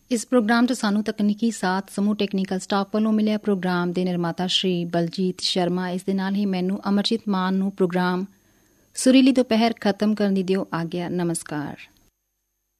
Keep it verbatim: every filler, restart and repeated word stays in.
ਇਸ ਪ੍ਰੋਗਰਾਮ 'ਚ ਸਾਨੂੰ ਤਕਨੀਕੀ ਸਾਥ ਸਮੂਹ ਟੈਕਨੀਕਲ ਸਟਾਫ ਵੱਲੋਂ ਮਿਲਿਆ। ਪ੍ਰੋਗਰਾਮ ਦੇ ਨਿਰਮਾਤਾ ਸ਼੍ਰੀ ਬਲਜੀਤ ਸ਼ਰਮਾ। ਇਸ ਦੇ ਨਾਲ ਹੀ ਮੈਨੂੰ ਅਮਰਜੀਤ ਮਾਨ ਨੂੰ ਪ੍ਰੋਗਰਾਮ ਸੁਰੀਲੀ ਦੁਪਹਿਰ ਖਤਮ ਕਰਨ ਦੀ ਦਿਓ ਆਗਿਆ। ਨਮਸਕਾਰ।